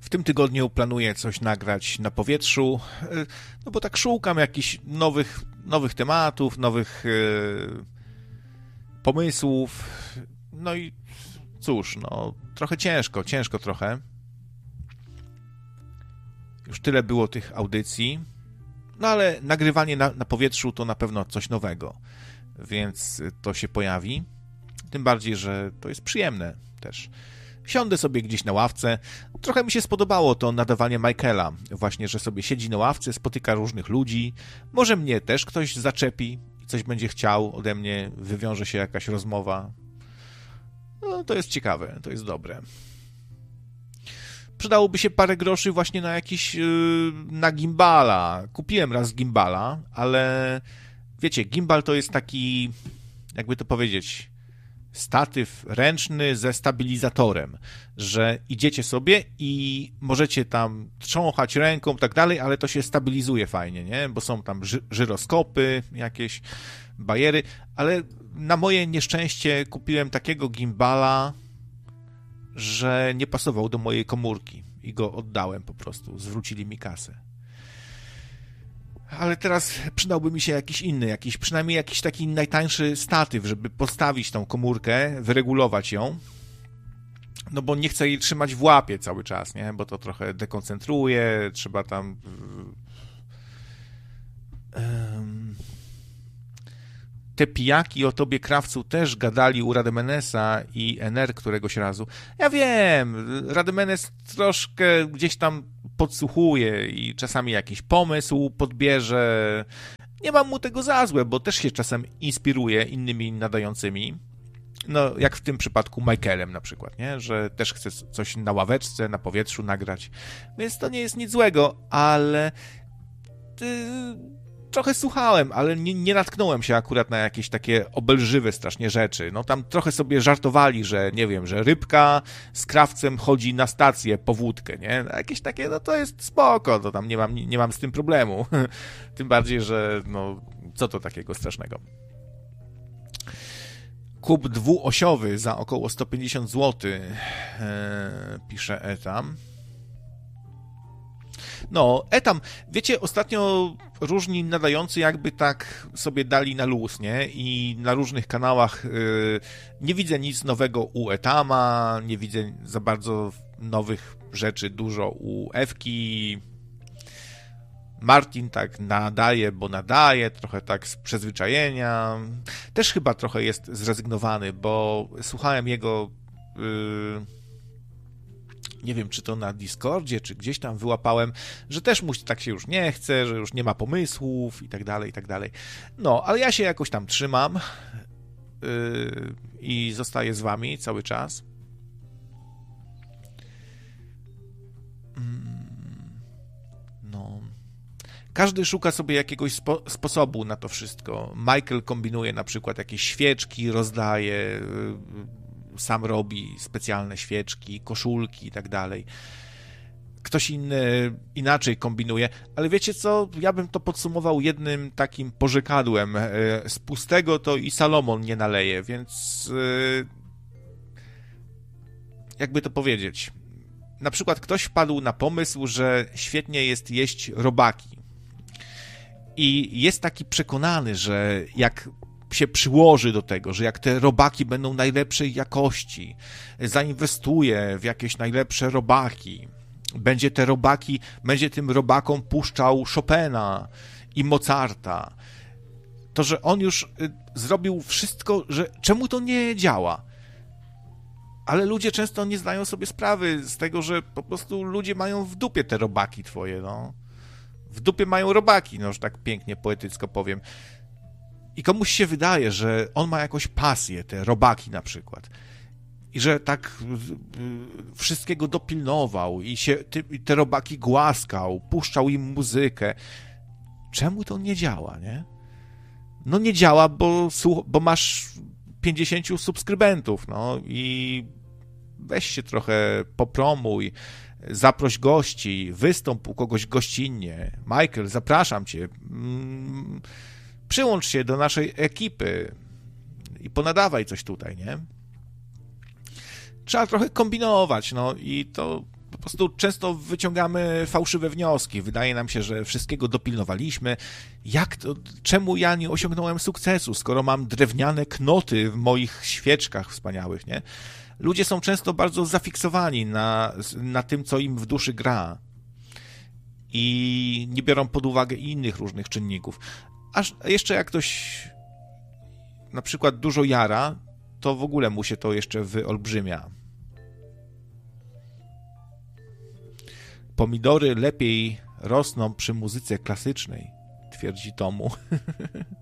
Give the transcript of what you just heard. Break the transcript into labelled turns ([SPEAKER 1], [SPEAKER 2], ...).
[SPEAKER 1] W tym tygodniu planuję coś nagrać na powietrzu, no bo tak szukam jakichś nowych tematów, nowych pomysłów. No i cóż, no trochę ciężko trochę. Już tyle było tych audycji, no ale nagrywanie na powietrzu to na pewno coś nowego, więc to się pojawi. Tym bardziej, że to jest przyjemne też. Siądę sobie gdzieś na ławce. Trochę mi się spodobało to nadawanie Michaela. Właśnie, że sobie siedzi na ławce, spotyka różnych ludzi. Może mnie też ktoś zaczepi i coś będzie chciał ode mnie, wywiąże się jakaś rozmowa. No, to jest ciekawe, to jest dobre. Przydałoby się parę groszy właśnie na jakiś, na gimbala. Kupiłem raz gimbala, ale wiecie, gimbal to jest taki, jakby to powiedzieć, statyw ręczny ze stabilizatorem, że idziecie sobie i możecie tam trząchać ręką i tak dalej, ale to się stabilizuje fajnie, nie? Bo są tam żyroskopy, jakieś bajery, ale na moje nieszczęście kupiłem takiego gimbala, że nie pasował do mojej komórki i go oddałem po prostu, zwrócili mi kasę. Ale teraz przydałby mi się jakiś inny, przynajmniej jakiś taki najtańszy statyw, żeby postawić tą komórkę, wyregulować ją, no bo nie chcę jej trzymać w łapie cały czas, nie? Bo to trochę dekoncentruje, trzeba tam... Te pijaki o tobie, krawcu, też gadali u Rademenesa i NR któregoś razu. Ja wiem, Rademenes troszkę gdzieś tam podsłuchuje i czasami jakiś pomysł podbierze. Nie mam mu tego za złe, bo też się czasem inspiruje innymi nadającymi. No, jak w tym przypadku Michaelem na przykład, nie? Że też chce coś na ławeczce, na powietrzu nagrać. Więc to nie jest nic złego, ale... Trochę słuchałem, ale nie natknąłem się akurat na jakieś takie obelżywe strasznie rzeczy. No tam trochę sobie żartowali, że nie wiem, że rybka z krawcem chodzi na stację po wódkę, nie? Jakieś takie, no to jest spoko, to tam nie mam z tym problemu. Tym bardziej, że no co to takiego strasznego. Kup dwuosiowy za około 150 zł, pisze Etam. No, Etam, wiecie, ostatnio różni nadający jakby tak sobie dali na luz, nie? I na różnych kanałach nie widzę nic nowego u Etama, nie widzę za bardzo nowych rzeczy dużo u Ewki. Martin tak nadaje, bo nadaje, trochę tak z przyzwyczajenia. Też chyba trochę jest zrezygnowany, bo słuchałem jego... nie wiem, czy to na Discordzie, czy gdzieś tam wyłapałem, że też mu tak się już nie chce, że już nie ma pomysłów i tak dalej, i tak dalej. No, ale ja się jakoś tam trzymam i zostaję z wami cały czas. No. Każdy szuka sobie jakiegoś sposobu na to wszystko. Michael kombinuje na przykład jakieś świeczki, rozdaje... sam robi specjalne świeczki, koszulki i tak dalej. Ktoś inny inaczej kombinuje, ale wiecie co? Ja bym to podsumował jednym takim porzekadłem. Z pustego to i Salomon nie naleje, więc jakby to powiedzieć. Na przykład ktoś wpadł na pomysł, że świetnie jest jeść robaki. I jest taki przekonany, że jak się przyłoży do tego, że jak te robaki będą najlepszej jakości, zainwestuje w jakieś najlepsze robaki, będzie tym robakom puszczał Chopina i Mozarta, to że on już zrobił wszystko, że czemu to nie działa? Ale ludzie często nie zdają sobie sprawy z tego, że po prostu ludzie mają w dupie te robaki twoje, no. W dupie mają robaki, no, że tak pięknie, poetycko powiem. I komuś się wydaje, że on ma jakąś pasję, te robaki na przykład. I że tak wszystkiego dopilnował i się te robaki głaskał, puszczał im muzykę. Czemu to nie działa, nie? No nie działa, bo masz 50 subskrybentów, no i weź się trochę popromuj, zaproś gości, wystąp u kogoś gościnnie. Michael, zapraszam cię. Przyłącz się do naszej ekipy i ponadawaj coś tutaj, nie? Trzeba trochę kombinować, no i to po prostu często wyciągamy fałszywe wnioski. Wydaje nam się, że wszystkiego dopilnowaliśmy. Czemu ja nie osiągnąłem sukcesu, skoro mam drewniane knoty w moich świeczkach wspaniałych, nie? Ludzie są często bardzo zafiksowani na tym, co im w duszy gra. I nie biorą pod uwagę innych różnych czynników. Aż jeszcze jak ktoś na przykład dużo jara, to w ogóle mu się to jeszcze wyolbrzymia. Pomidory lepiej rosną przy muzyce klasycznej, twierdzi Tomu.